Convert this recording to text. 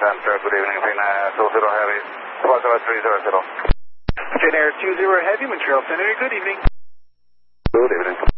Center, good evening, Fin 20 Heavy, 40300. Fin Air 20 Heavy, Montreal Center, good evening. Good evening.